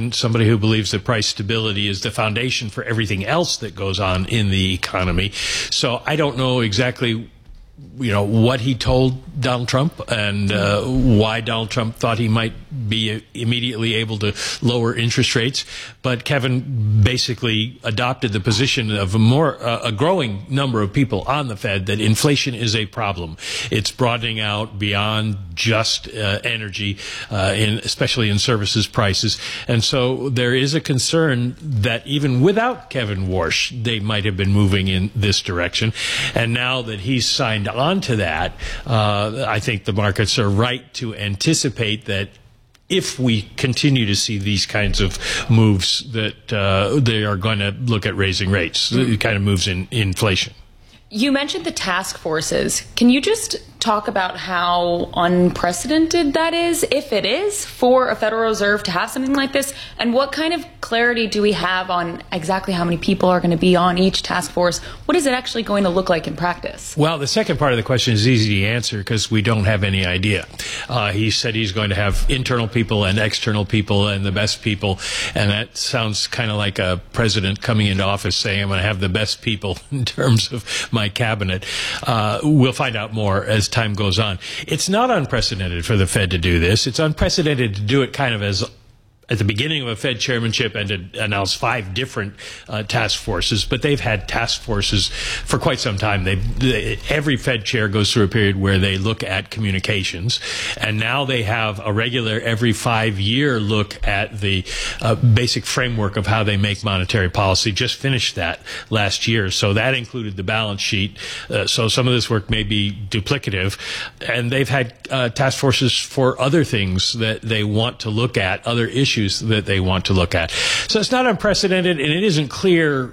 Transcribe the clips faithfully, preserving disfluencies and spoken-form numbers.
addition, somebody who believes that price stability is the foundation for everything else that goes on in the economy. So I don't know exactly, you know, what he told Donald Trump and uh, why Donald Trump thought he might be immediately able to lower interest rates. But Kevin basically adopted the position of a more uh, a growing number of people on the Fed that inflation is a problem. It's broadening out beyond just uh, energy, uh, in, especially in services prices. And so there is a concern that even without Kevin Warsh, they might have been moving in this direction. And now that he's signed on to that, uh, I think the markets are right to anticipate that if we continue to see these kinds of moves, that uh, they are going to look at raising rates. It kind of moves in inflation. You mentioned the task forces. Can you just talk about how unprecedented that is, if it is, for a Federal Reserve to have something like this? And what kind of clarity do we have on exactly how many people are going to be on each task force? What is it actually going to look like in practice? Well, the second part of the question is easy to answer because we don't have any idea. Uh, he said he's going to have internal people and external people and the best people. And that sounds kind of like a president coming into office saying, I'm going to have the best people in terms of my cabinet. Uh, we'll find out more as time goes on. It's not unprecedented for the Fed to do this. It's unprecedented to do it kind of as at the beginning of a Fed chairmanship and to announce five different uh, task forces, but they've had task forces for quite some time. They, they, every Fed chair goes through a period where they look at communications, and now they have a regular every five-year look at the uh, basic framework of how they make monetary policy. Just finished that last year, so that included the balance sheet. Uh, so some of this work may be duplicative, and they've had uh, task forces for other things that they want to look at, other issues that they want to look at. So it's not unprecedented, and it isn't clear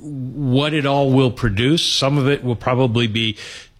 what it all will produce. Some of it will probably be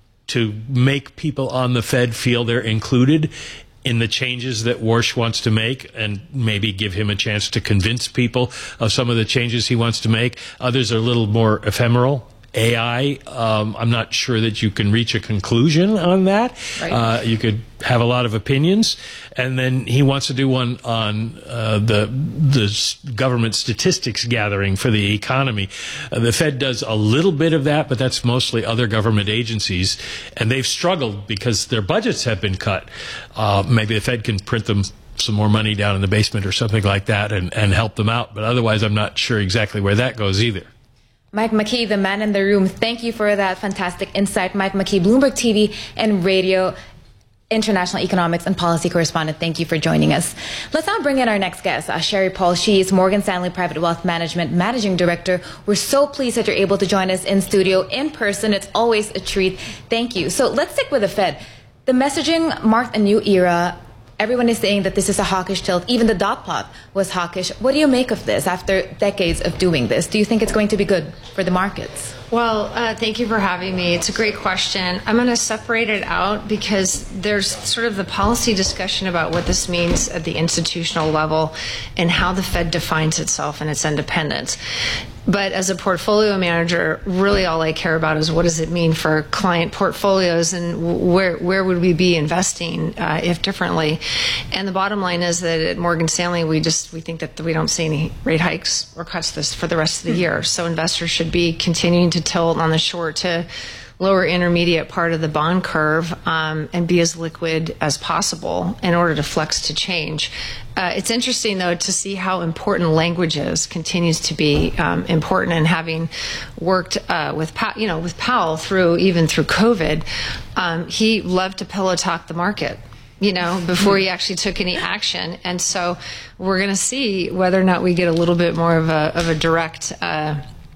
to make people on the Fed feel they're included in the changes that Warsh wants to make, and maybe give him a chance to convince people of some of the changes he wants to make. Others are a little more ephemeral. A I, um, I'm not sure that you can reach a conclusion on that. Right. Uh, you could have a lot of opinions. And then he wants to do one on uh, the the government statistics gathering for the economy. Uh, the Fed does a little bit of that, but that's mostly other government agencies. And they've struggled because their budgets have been cut. Uh, maybe the Fed can print them some more money down in the basement or something like that and, and help them out. But otherwise, I'm not sure exactly where that goes either. Mike McKee, the man in the room, thank you for that fantastic insight. Mike McKee, Bloomberg T V and Radio International Economics and Policy Correspondent. Thank you for joining us. Let's now bring in our next guest, uh, Sherry Paul. She is Morgan Stanley Private Wealth Management Managing Director. We're so pleased that you're able to join us in studio in person. It's always a treat. Thank you. So let's stick with the Fed. The messaging marked a new era. Everyone is saying that this is a hawkish tilt. Even the dot plot was hawkish. What do you make of this after decades of doing this? Do you think it's going to be good for the markets? Well, uh, thank you for having me. It's a great question. I'm going to separate it out because there's sort of the policy discussion about what this means at the institutional level and how the Fed defines itself and its independence. But as a portfolio manager, really all I care about is what does it mean for client portfolios and where where would we be investing uh, if differently. And the bottom line is that at Morgan Stanley, we just we think that we don't see any rate hikes or cuts this for the rest of the year. So investors should be continuing to tilt on the short to lower intermediate part of the bond curve um, and be as liquid as possible in order to flex to change. Uh, it's interesting, though, to see how important language is, continues to be um, important. And having worked uh, with, pa- you know, with Powell through even through COVID, um, he loved to pillow talk the market, you know, before he actually took any action. And so we're going to see whether or not we get a little bit more of a of a direct Uh,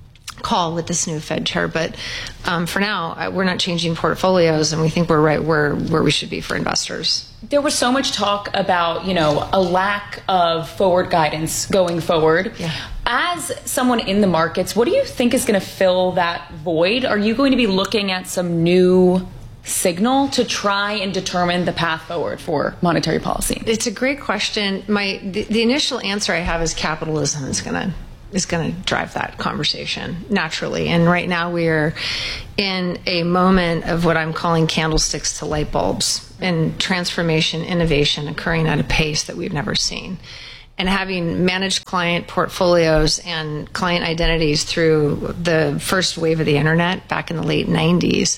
call with this new Fed chair, but um, for now, we're not changing portfolios, and we think we're right where where we should be for investors. There was so much talk about, you know, a lack of forward guidance going forward. Yeah. As someone in the markets, what do you think is going to fill that void? Are you going to be looking at some new signal to try and determine the path forward for monetary policy? It's a great question. My the, the initial answer I have is capitalism is going to is going to drive that conversation naturally. And right now we're in a moment of what I'm calling candlesticks to light bulbs and transformation, innovation occurring at a pace that we've never seen. And having managed client portfolios and client identities through the first wave of the internet back in the late nineties,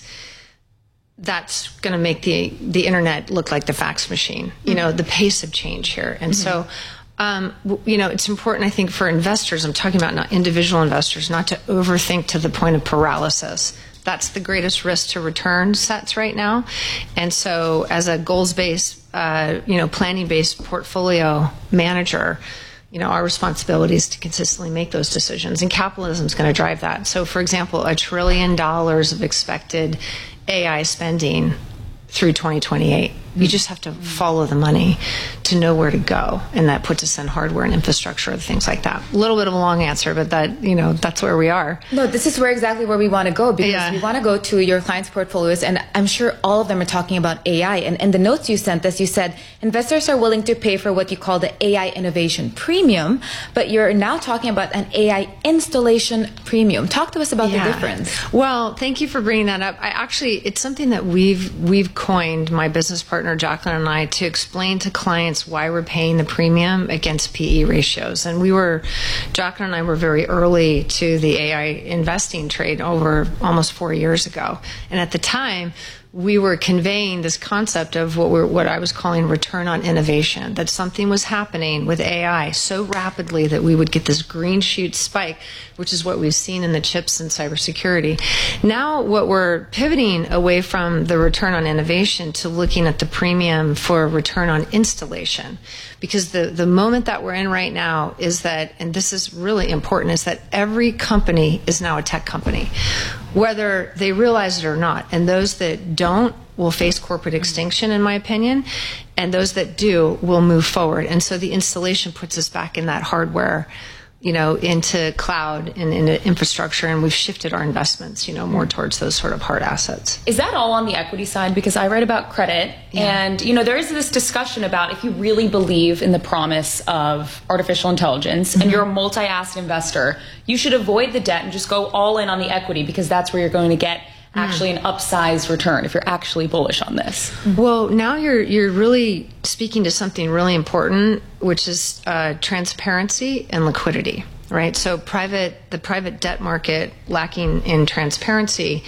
that's going to make the, the internet look like the fax machine, you know, the pace of change here. And mm-hmm. so, um, you know, it's important, I think, for investors, I'm talking about not individual investors, not to overthink to the point of paralysis. That's the greatest risk to return sets right now. And so as a goals-based, uh, you know, planning-based portfolio manager, you know, our responsibility is to consistently make those decisions. And capitalism is going to drive that. So, for example, a trillion dollars of expected A I spending through twenty twenty-eight. You just have to follow the money to know where to go, and that puts us in hardware and infrastructure and things like that. A little bit of a long answer, but that, you know, that's where we are. No, this is where exactly where we want to go, because yeah. we want to go to your clients' portfolios, and I'm sure all of them are talking about A I. And in the notes you sent us, you said investors are willing to pay for what you call the A I innovation premium, but you're now talking about an A I installation premium. Talk to us about yeah. the difference. Well, thank you for bringing that up. I actually, it's something that we've we've coined, my business partner Jacqueline and I, to explain to clients why we're paying the premium against P E ratios. And we were, Jacqueline and I were very early to the A I investing trade over almost four years ago. And at the time, we were conveying this concept of what we're, what I was calling return on innovation, that something was happening with A I so rapidly that we would get this green shoot spike, which is what we've seen in the chips and cybersecurity. Now what we're pivoting away from the return on innovation to looking at the premium for return on installation. Because the, the moment that we're in right now is that, and this is really important, is that every company is now a tech company, whether they realize it or not. And those that don't will face corporate extinction, in my opinion, and those that do will move forward. And so the installation puts us back in that hardware, you know, into cloud and into infrastructure, and we've shifted our investments, you know, more towards those sort of hard assets. Is that all on the equity side? Because I read about credit, yeah. and, you know, there is this discussion about if you really believe in the promise of artificial intelligence mm-hmm. and you're a multi-asset investor, you should avoid the debt and just go all in on the equity, because that's where you're going to get actually an upsized return if you're actually bullish on this. Well, now you're you're really speaking to something really important, which is uh, transparency and liquidity, right? So private the private debt market lacking in transparency,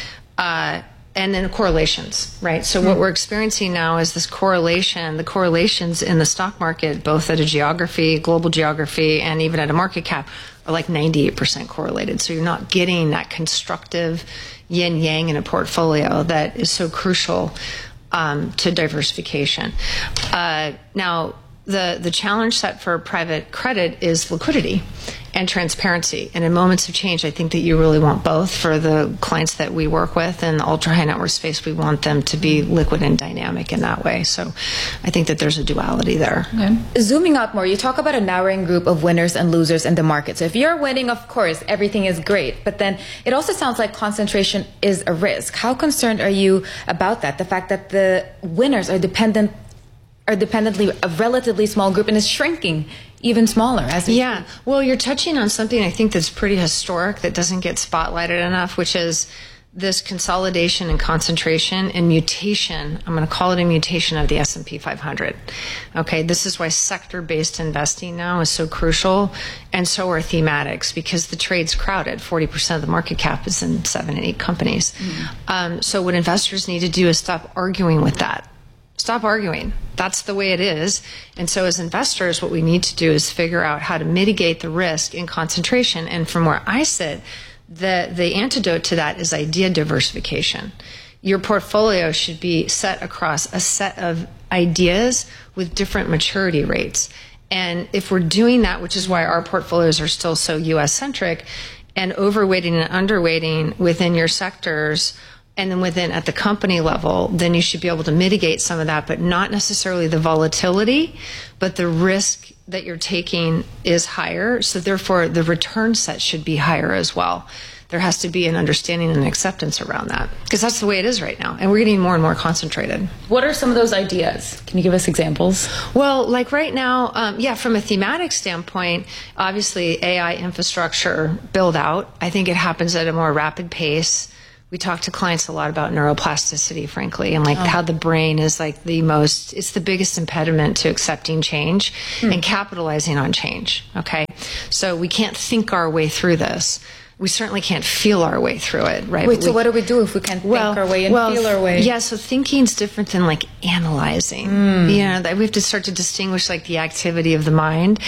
uh, and then correlations, right? So what we're experiencing now is this correlation, the correlations in the stock market, both at a geography, global geography, and even at a market cap, are like ninety-eight percent correlated. So you're not getting that constructive yin yang in a portfolio that is so crucial um, to diversification. Uh, now, the, the challenge set for private credit is liquidity and transparency. And in moments of change, I think that you really want both. For the clients that we work with in the ultra high net worth space, we want them to be liquid and dynamic in that way. So I think that there's a duality there. Okay. Zooming out more, you talk about a narrowing group of winners and losers in the market. So if you're winning, of course, everything is great. But then it also sounds like concentration is a risk. How concerned are you about that? The fact that the winners are dependent are dependently a relatively small group and is shrinking even smaller as we yeah speak. Well, you're touching on something I think that's pretty historic that doesn't get spotlighted enough, which is this consolidation and concentration and mutation. I'm going to call it a mutation of the S and P five hundred. Okay, this is why sector-based investing now is so crucial, and so are thematics, because the trade's crowded. forty percent of the market cap is in seven and eight companies. Mm. Um, so what investors need to do is stop arguing with that. Stop arguing. That's the way it is. And so as investors, what we need to do is figure out how to mitigate the risk in concentration. And from where I sit, the, the antidote to that is idea diversification. Your portfolio should be set across a set of ideas with different maturity rates. And if we're doing that, which is why our portfolios are still so U S centric, and overweighting and underweighting within your sectors, and then within at the company level, then you should be able to mitigate some of that, but not necessarily the volatility, but the risk that you're taking is higher. So therefore, the return set should be higher as well. There has to be an understanding and acceptance around that, because that's the way it is right now, and we're getting more and more concentrated. What are some of those ideas? Can you give us examples? Well, like right now, um, yeah, from a thematic standpoint, obviously A I infrastructure build out. I think it happens at a more rapid pace we talk to clients a lot about neuroplasticity, frankly, and like oh. how the brain is like the most, it's the biggest impediment to accepting change mm. and capitalizing on change. Okay. So we can't think our way through this. We certainly can't feel our way through it, right? Wait, we, so what do we do if we can't well, think our way and well, feel our way? Yeah, so thinking's different than like analyzing. Mm. You know, that we have to start to distinguish like the activity of the mind.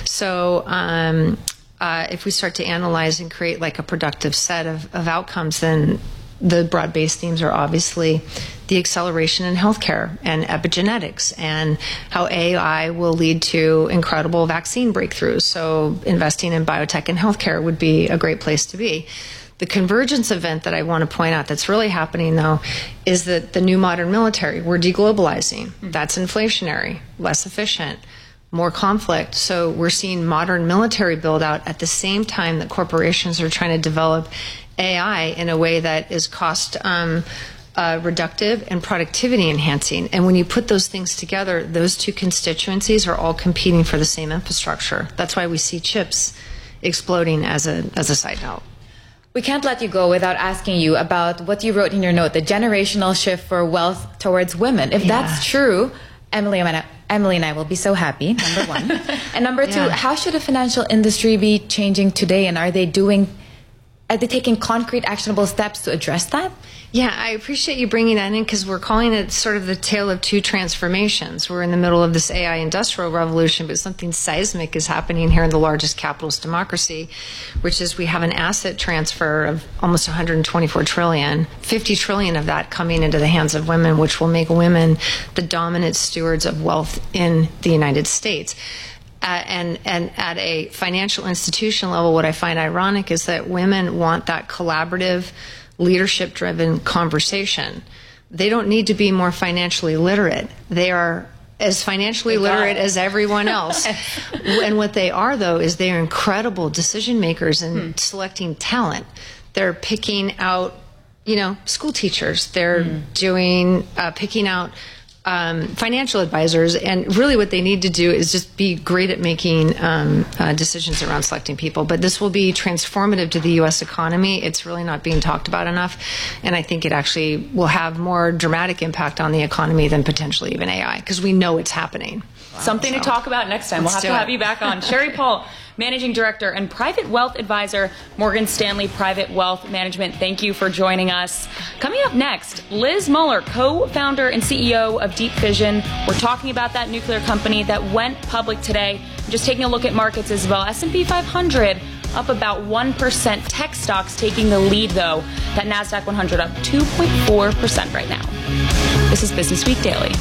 So, um, uh, if we start to analyze and create like a productive set of, of outcomes, then the broad-based themes are obviously the acceleration in healthcare and epigenetics and how A I will lead to incredible vaccine breakthroughs. So investing in biotech and healthcare would be a great place to be. The convergence event that I want to point out that's really happening, though, is that the new modern military, we're deglobalizing. Mm-hmm. That's inflationary, less efficient, more conflict. So we're seeing modern military build out at the same time that corporations are trying to develop A I in a way that is cost um, uh, reductive and productivity enhancing. And when you put those things together, those two constituencies are all competing for the same infrastructure. That's why we see chips exploding as a as a side note. We can't let you go without asking you about what you wrote in your note, the generational shift for wealth towards women. If yeah. that's true, Emily and I, Emily and I will be so happy, number one. And number two, yeah. how should the financial industry be changing today? And are they doing, are they taking concrete, actionable steps to address that? Yeah, I appreciate you bringing that in because we're calling it sort of the tale of two transformations. We're in the middle of this A I industrial revolution, but something seismic is happening here in the largest capitalist democracy, which is we have an asset transfer of almost one hundred twenty-four trillion, fifty trillion of that coming into the hands of women, which will make women the dominant stewards of wealth in the United States. Uh, and, and at a financial institution level, what I find ironic is that women want that collaborative, leadership-driven conversation. They don't need to be more financially literate. They are as financially literate as everyone else. And what they are, though, is they are incredible decision makers in hmm. selecting talent. They're picking out, you know, school teachers. They're hmm. doing, uh, picking out Um, financial advisors, and really what they need to do is just be great at making um, uh, decisions around selecting people. But this will be transformative to the U S economy. It's really not being talked about enough, and I think it actually will have more dramatic impact on the economy than potentially even A I, because we know it's happening. Wow. Something so, to talk about next time. We'll have to it. have you back on. Sherry Paul, Managing Director and Private Wealth Advisor, Morgan Stanley Private Wealth Management. Thank you for joining us. Coming up next, Liz Muller, co-founder and C E O of Deep Fission. We're talking about that nuclear company that went public today. Just taking a look at markets as well. S and P five hundred up about one percent. Tech stocks taking the lead, though. That NASDAQ one hundred up two point four percent right now. This is Business Week Daily.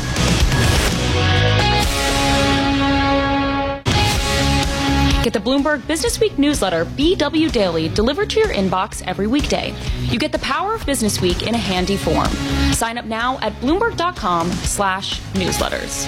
Get the Bloomberg Business Week newsletter, B W Daily, delivered to your inbox every weekday. You get the power of Business Week in a handy form. Sign up now at Bloomberg.com slash newsletters.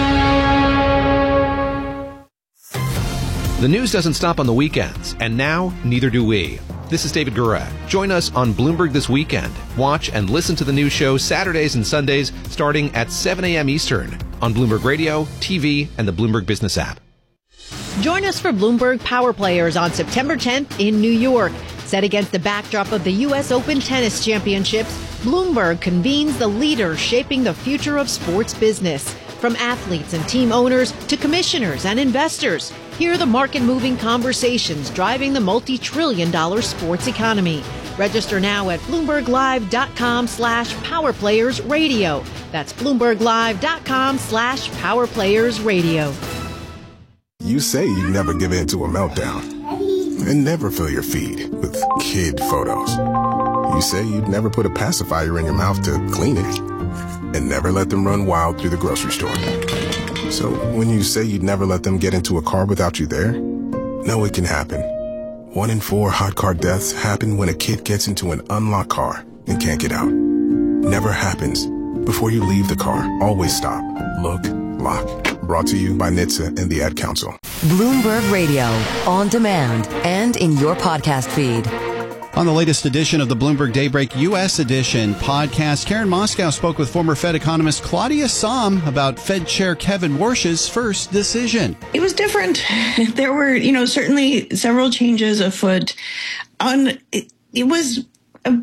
The news doesn't stop on the weekends, and now neither do we. This is David Gura. Join us on Bloomberg This Weekend. Watch and listen to the news show Saturdays and Sundays starting at seven a.m. Eastern on Bloomberg Radio, T V, and the Bloomberg Business app. Join us for Bloomberg Power Players on September tenth in New York. Set against the backdrop of the U S Open Tennis Championships, Bloomberg convenes the leaders shaping the future of sports business. From athletes and team owners to commissioners and investors, hear the market-moving conversations driving the multi-trillion dollar sports economy. Register now at BloombergLive.com slash PowerPlayers Radio. That's BloombergLive.com slash PowerPlayers Radio. You say you never give in to a meltdown and never fill your feed with kid photos. You say you'd never put a pacifier in your mouth to clean it and never let them run wild through the grocery store. So when you say you'd never let them get into a car without you there, know it can happen. One in four hot car deaths happen when a kid gets into an unlocked car and can't get out. Never happens. Before you leave the car, always stop, look, lock. Brought to you by N H T S A and the Ad Council. Bloomberg Radio, on demand and in your podcast feed. On the latest edition of the Bloomberg Daybreak U S Edition podcast, Karen Moskow spoke with former Fed economist Claudia Sahm about Fed Chair Kevin Warsh's first decision. It was different. There were, you know, certainly several changes afoot. On it, it was a bit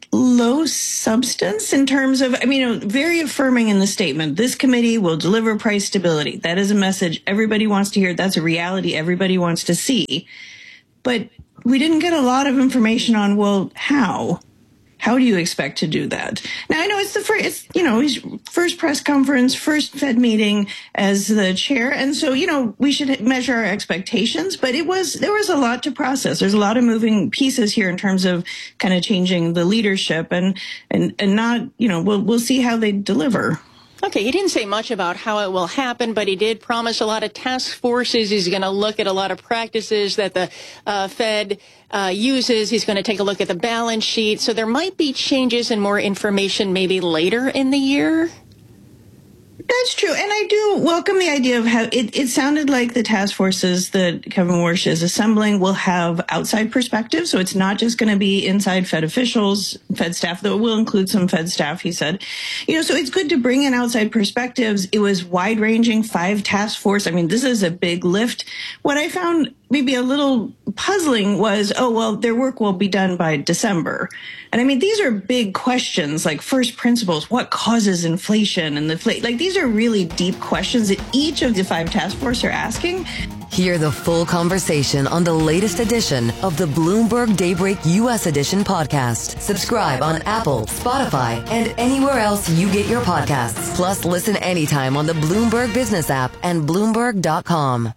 low substance in terms of, I mean, very affirming in the statement. This committee will deliver price stability. That is a message everybody wants to hear. That's a reality everybody wants to see. But we didn't get a lot of information on, well, how? How do you expect to do that? Now, I know it's the first, it's, you know, his first press conference, first Fed meeting as the chair. And so, you know, we should measure our expectations, but it was, there was a lot to process. There's a lot of moving pieces here in terms of kind of changing the leadership and, and, and not, you know, we'll, we'll see how they deliver. Okay, he didn't say much about how it will happen, but he did promise a lot of task forces. He's going to look at a lot of practices that the uh, Fed uh, uses. He's going to take a look at the balance sheet. So there might be changes and more information maybe later in the year. That's true. And I do welcome the idea of how it, it sounded like the task forces that Kevin Warsh is assembling will have outside perspectives. So it's not just going to be inside Fed officials, Fed staff, though it will include some Fed staff, he said. You know, so it's good to bring in outside perspectives. It was wide ranging, five task force. I mean, this is a big lift. What I found maybe a little puzzling was, oh, well, their work will be done by December. And I mean, these are big questions like first principles, what causes inflation and the, like, these are really deep questions that each of the five task force are asking. Hear the full conversation on the latest edition of the Bloomberg Daybreak U S Edition podcast. Subscribe on Apple, Spotify, and anywhere else you get your podcasts. Plus, listen anytime on the Bloomberg Business app and Bloomberg dot com.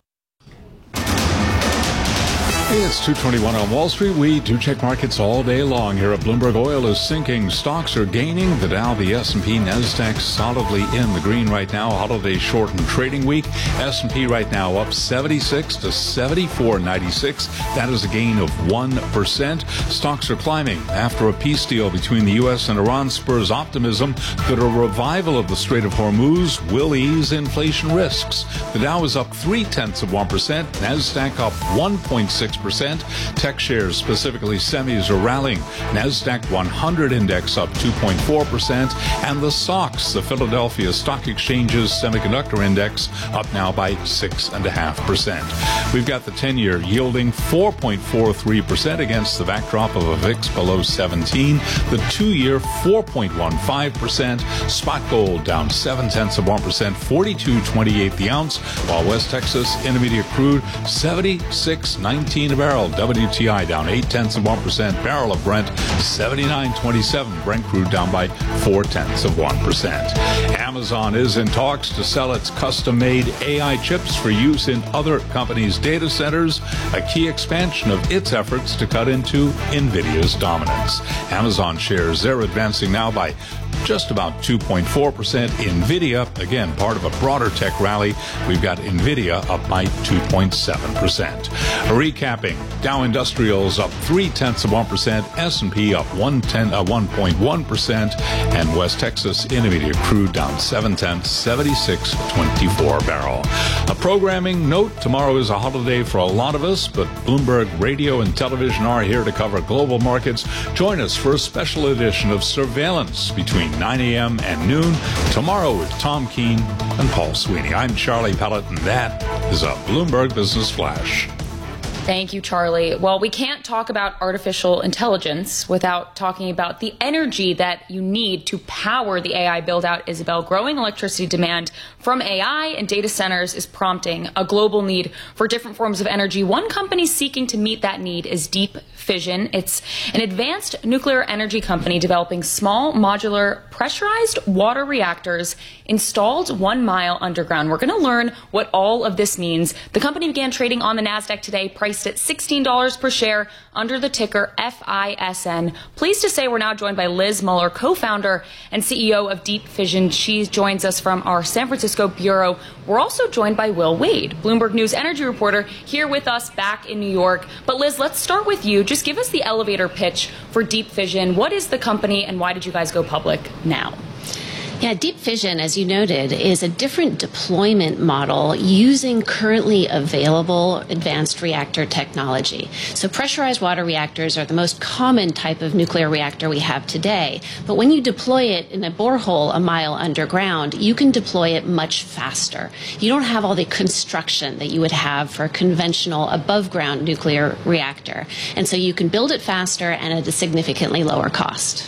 It's two twenty-one on Wall Street. We do check markets all day long here at Bloomberg. Oil is sinking. Stocks are gaining. The Dow, the S and P, NASDAQ solidly in the green right now. Holiday shortened trading week. S and P right now up seventy-six to seventy-four ninety-six. That is a gain of one percent. Stocks are climbing after a peace deal between the U S and Iran spurs optimism that a revival of the Strait of Hormuz will ease inflation risks. The Dow is up three-tenths of one percent. NASDAQ up one point six percent. Tech shares, specifically semis, are rallying. NASDAQ one hundred index up two point four percent. And the S O X, the Philadelphia Stock Exchange's semiconductor index, up now by six point five percent. We've got the ten-year yielding four point four three percent against the backdrop of a V I X below seventeen. The two-year four point one five percent. Spot gold down seven-tenths of one percent, forty-two twenty-eight the ounce, while West Texas Intermediate crude seventy-six nineteen a barrel. W T I down eight-tenths of one percent. Barrel of Brent seventy-nine twenty-seven. Brent crude down by four-tenths of one percent. Amazon is in talks to sell its custom-made A I chips for use in other companies' data centers, a key expansion of its efforts to cut into NVIDIA's dominance. Amazon shares, they're advancing now by just about two point four percent. NVIDIA, again, part of a broader tech rally. We've got NVIDIA up by two point seven percent. Recapping, Dow Industrials up three-tenths of one percent, S and P up one point one percent, and West Texas Intermediate crude down seven-tenths, seventy-six twenty-four a barrel. A programming note, tomorrow is a holiday for a lot of us, but Bloomberg Radio and Television are here to cover global markets. Join us for a special edition of Surveillance between nine a.m. and noon tomorrow with Tom Keene and Paul Sweeney. I'm Charlie Pellet, and that is a Bloomberg Business Flash. Thank you, Charlie. Well, we can't talk about artificial intelligence without talking about the energy that you need to power the A I build-out, Isabel. Growing electricity demand from A I and data centers is prompting a global need for different forms of energy. One company seeking to meet that need is Deep Fission. It's an advanced nuclear energy company developing small, modular, pressurized water reactors installed one mile underground. We're going to learn what all of this means. The company began trading on the NASDAQ today, priced at sixteen dollars per share under the ticker F I S N. Pleased to say we're now joined by Liz Muller, co-founder and C E O of Deep Fission. She joins us from our San Francisco bureau. We're also joined by Will Wade, Bloomberg News energy reporter, here with us back in New York. But Liz, let's start with you. Just give us the elevator pitch for Deep Fission. What is the company and why did you guys go public now? Yeah, Deep Fission, as you noted, is a different deployment model using currently available advanced reactor technology. So pressurized water reactors are the most common type of nuclear reactor we have today. But when you deploy it in a borehole a mile underground, you can deploy it much faster. You don't have all the construction that you would have for a conventional above-ground nuclear reactor. And so you can build it faster and at a significantly lower cost.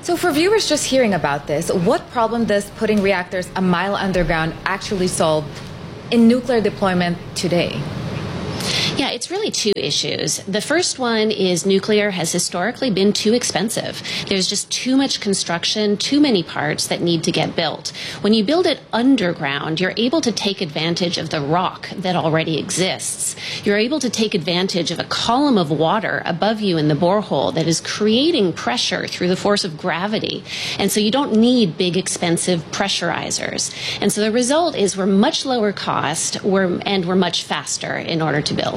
So for viewers just hearing about this, what problem does putting reactors a mile underground actually solve in nuclear deployment today? Yeah, it's really two issues. The first one is nuclear has historically been too expensive. There's just too much construction, too many parts that need to get built. When you build it underground, you're able to take advantage of the rock that already exists. You're able to take advantage of a column of water above you in the borehole that is creating pressure through the force of gravity. And so you don't need big, expensive pressurizers. And so the result is we're much lower cost we're, and we're much faster in order to build.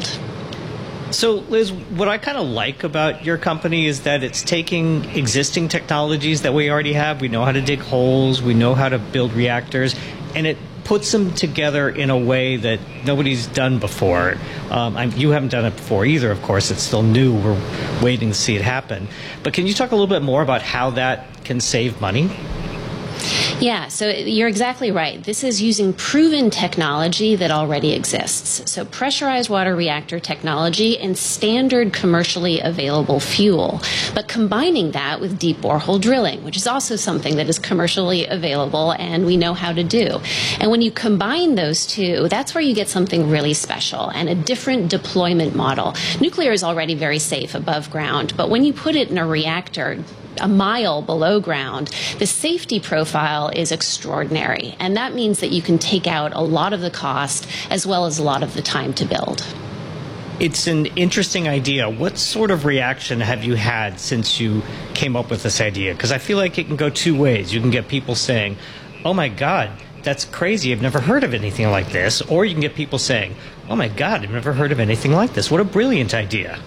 So, Liz, what I kind of like about your company is that it's taking existing technologies that we already have. We know how to dig holes, we know how to build reactors, and it puts them together in a way that nobody's done before. Um, I'm, you haven't done it before either, of course. It's still new. We're waiting to see it happen. But can you talk a little bit more about how that can save money? Yeah, so you're exactly right. This is using proven technology that already exists. So pressurized water reactor technology and standard commercially available fuel. But combining that with deep borehole drilling, which is also something that is commercially available and we know how to do. And when you combine those two, that's where you get something really special and a different deployment model. Nuclear is already very safe above ground, but when you put it in a reactor a mile below ground, the safety profile is extraordinary. And that means that you can take out a lot of the cost as well as a lot of the time to build. It's an interesting idea. What sort of reaction have you had since you came up with this idea? Because I feel like it can go two ways. You can get people saying, oh my God, that's crazy. I've never heard of anything like this. Or you can get people saying, oh my God, I've never heard of anything like this. What a brilliant idea.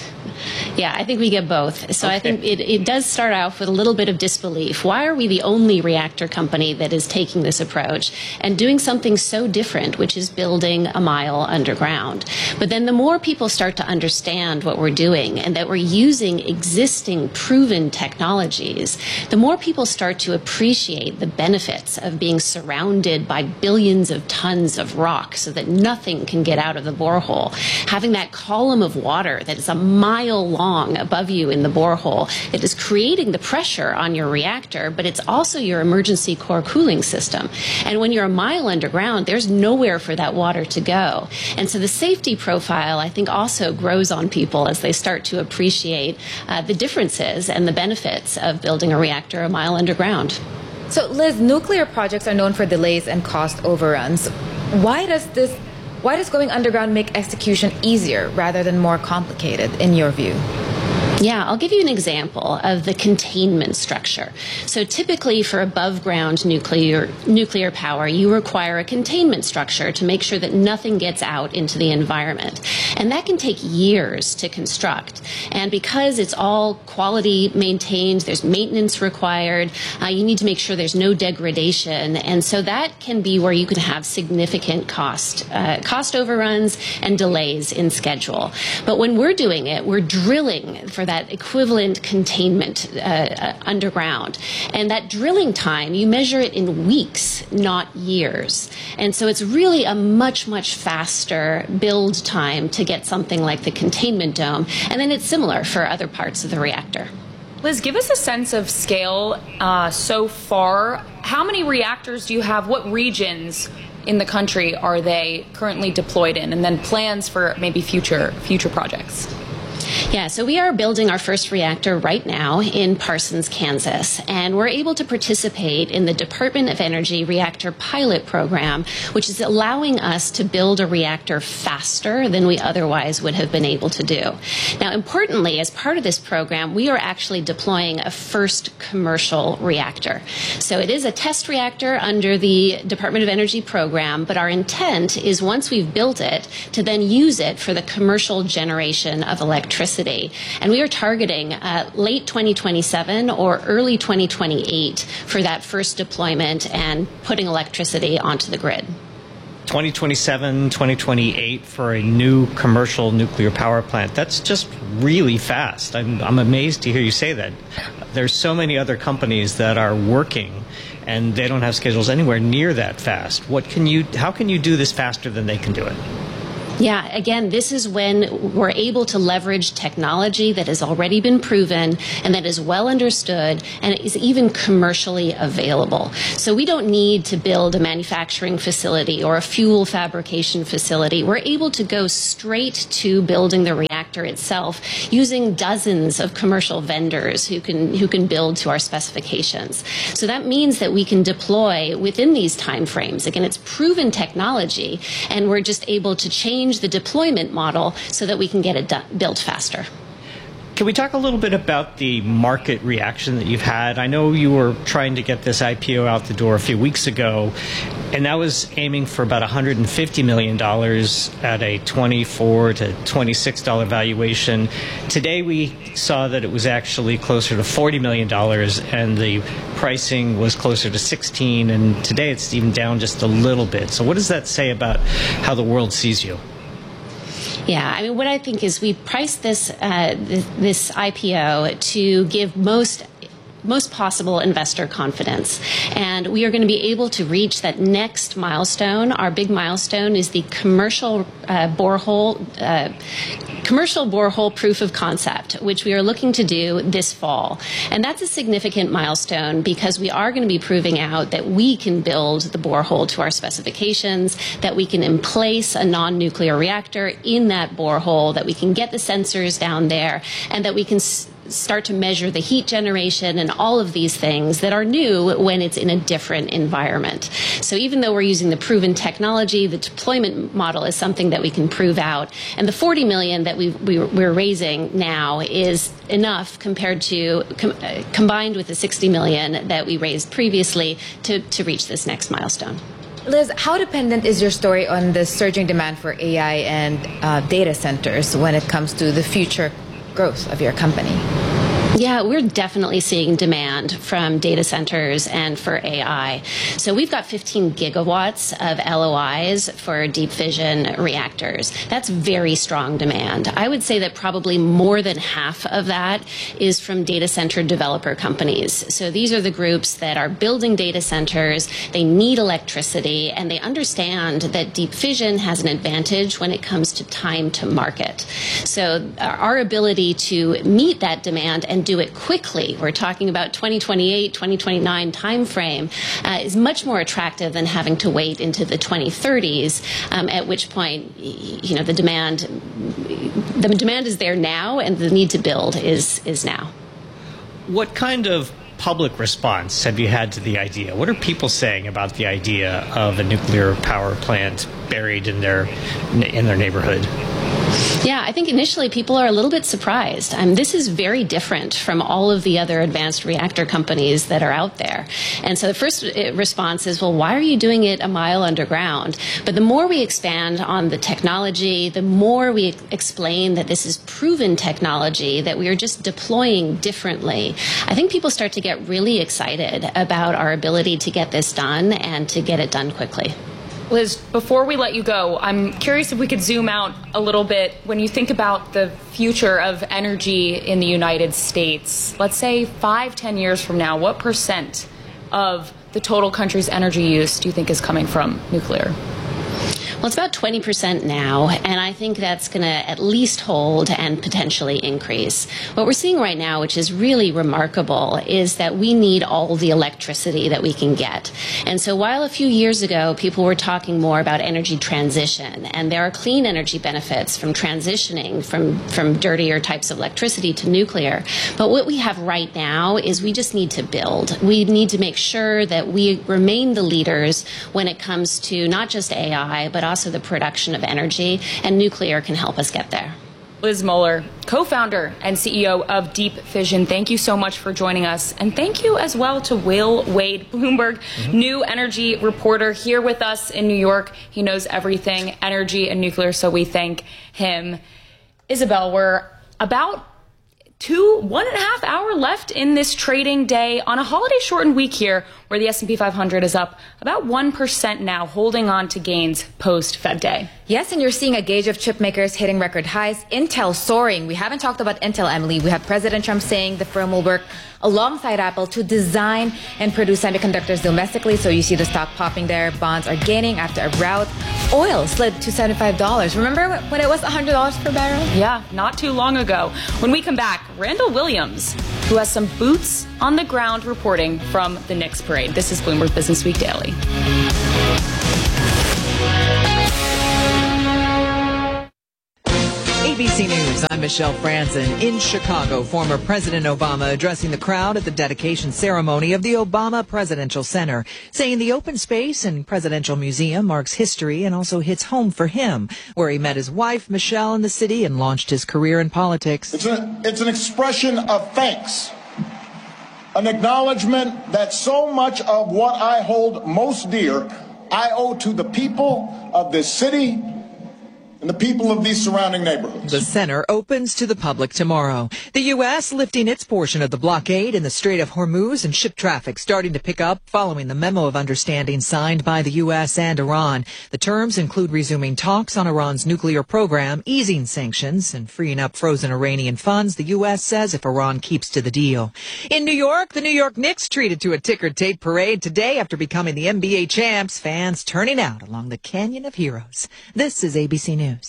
Yeah, I think we get both. So okay. I think it, it does start off with a little bit of disbelief. Why are we the only reactor company that is taking this approach and doing something so different, which is building a mile underground? But then the more people start to understand what we're doing and that we're using existing proven technologies, the more people start to appreciate the benefits of being surrounded by billions of tons of rock so that nothing can get out of the borehole. Having that column of water that is a mile long above you in the borehole, it is creating the pressure on your reactor, but it's also your emergency core cooling system. And when you're a mile underground, there's nowhere for that water to go. And so the safety profile, I think, also grows on people as they start to appreciate uh, the differences and the benefits of building a reactor a mile underground. So, Liz, nuclear projects are known for delays and cost overruns. Why does this Why does going underground make execution easier rather than more complicated, in your view? Yeah, I'll give you an example of the containment structure. So typically for above ground nuclear nuclear power, you require a containment structure to make sure that nothing gets out into the environment. And that can take years to construct. And because it's all quality maintained, there's maintenance required, uh, you need to make sure there's no degradation. And so that can be where you can have significant cost, uh, cost overruns and delays in schedule. But when we're doing it, we're drilling for that equivalent containment uh, uh, underground. And that drilling time, you measure it in weeks, not years. And so it's really a much, much faster build time to get something like the containment dome. And then it's similar for other parts of the reactor. Liz, give us a sense of scale uh, so far. How many reactors do you have? What regions in the country are they currently deployed in? And then plans for maybe future future projects? Yeah, so we are building our first reactor right now in Parsons, Kansas, and we're able to participate in the Department of Energy Reactor Pilot Program, which is allowing us to build a reactor faster than we otherwise would have been able to do. Now, importantly, as part of this program, we are actually deploying a first commercial reactor. So it is a test reactor under the Department of Energy program, but our intent is once we've built it to then use it for the commercial generation of electricity. And we are targeting uh, late twenty twenty-seven or early twenty twenty-eight for that first deployment and putting electricity onto the grid. twenty twenty-seven, twenty twenty-eight for a new commercial nuclear power plant. That's just really fast. I'm, I'm amazed to hear you say that. There's so many other companies that are working and they don't have schedules anywhere near that fast. What can you, how can you do this faster than they can do it? Yeah, again, this is when we're able to leverage technology that has already been proven and that is well understood and is even commercially available. So we don't need to build a manufacturing facility or a fuel fabrication facility. We're able to go straight to building the reactor itself using dozens of commercial vendors who can who can build to our specifications. So that means that we can deploy within these timeframes. Again, it's proven technology, and we're just able to change the deployment model so that we can get it done, built faster. Can we talk a little bit about the market reaction that you've had? I know you were trying to get this I P O out the door a few weeks ago, and that was aiming for about one hundred fifty million dollars at a twenty-four to twenty-six dollars valuation. Today we saw that it was actually closer to forty million dollars, and the pricing was closer to sixteen, and today it's even down just a little bit. So what does that say about how the world sees you? Yeah, I mean, what I think is we priced this uh, this, this I P O to give most most possible investor confidence. And we are going to be able to reach that next milestone. Our big milestone is the commercial uh, borehole, uh, commercial borehole proof of concept, which we are looking to do this fall. And that's a significant milestone because we are going to be proving out that we can build the borehole to our specifications, that we can emplace a non-nuclear reactor in that borehole, that we can get the sensors down there, and that we can s- start to measure the heat generation and all of these things that are new when it's in a different environment. So even though we're using the proven technology, the deployment model is something that we can prove out. And the forty million that we, we, we're raising now is enough compared to, com, uh, combined with the sixty million that we raised previously to, to reach this next milestone. Liz, how dependent is your story on the surging demand for A I and uh, data centers when it comes to the future growth of your company? Yeah, we're definitely seeing demand from data centers and for A I. So we've got fifteen gigawatts of L O Is for deep fission reactors. That's very strong demand. I would say that probably more than half of that is from data center developer companies. So these are the groups that are building data centers. They need electricity, and they understand that deep fission has an advantage when it comes to time to market. So our ability to meet that demand and do it quickly, we're talking about twenty twenty-eight, twenty twenty-nine timeframe, uh, is much more attractive than having to wait into the twenty thirties, um, at which point, you know, the demand, the demand is there now, and the need to build is is now. What kind of public response have you had to the idea? What are people saying about the idea of a nuclear power plant buried in their in their neighborhood? Yeah, I think initially people are a little bit surprised. Um, this is very different from all of the other advanced reactor companies that are out there. And so the first response is, well, why are you doing it a mile underground? But the more we expand on the technology, the more we explain that this is proven technology that we are just deploying differently, I think people start to get really excited about our ability to get this done and to get it done quickly. Liz, before we let you go, I'm curious if we could zoom out a little bit. When you think about the future of energy in the United States, let's say five, ten years from now, what percent of the total country's energy use do you think is coming from nuclear? Well, it's about twenty percent now, and I think that's going to at least hold and potentially increase. What we're seeing right now, which is really remarkable, is that we need all the electricity that we can get. And so while a few years ago people were talking more about energy transition, and there are clean energy benefits from transitioning from, from dirtier types of electricity to nuclear, but what we have right now is we just need to build. We need to make sure that we remain the leaders when it comes to not just A I, but also the production of energy, and nuclear can help us get there. Liz Mueller, co-founder and C E O of Deep Fission, thank you so much for joining us. And thank you as well to Will Wade, Bloomberg mm-hmm. new energy reporter here with us in New York. He knows everything energy and nuclear, so we thank him. Isabel, we're about two, one and a half hour left in this trading day on a holiday shortened week here, where the S and P five hundred is up about one percent now, holding on to gains post Fed Day. Yes, and you're seeing a gauge of chip makers hitting record highs. Intel soaring. We haven't talked about Intel, Emily. We have President Trump saying the firm will work alongside Apple to design and produce semiconductors domestically. So you see the stock popping there. Bonds are gaining after a rout. Oil slid to seventy-five dollars. Remember when it was one hundred dollars per barrel? Yeah, not too long ago. When we come back, Randall Williams, who has some boots on the ground reporting from the Knicks parade. This is Bloomberg Business Week Daily. A B C News, I'm Michelle Franzen. In Chicago, former President Obama addressing the crowd at the dedication ceremony of the Obama Presidential Center, saying the open space and Presidential Museum marks history and also hits home for him, where he met his wife, Michelle, in the city and launched his career in politics. It's, a, it's an expression of thanks, an acknowledgement that so much of what I hold most dear I owe to the people of this city and the people of these surrounding neighborhoods. The center opens to the public tomorrow. The U S lifting its portion of the blockade in the Strait of Hormuz and ship traffic starting to pick up following the memo of understanding signed by the U S and Iran. The terms include resuming talks on Iran's nuclear program, easing sanctions, and freeing up frozen Iranian funds, the U S says, if Iran keeps to the deal. In New York, the New York Knicks treated to a ticker tape parade today after becoming the N B A champs, fans turning out along the Canyon of Heroes. This is A B C News.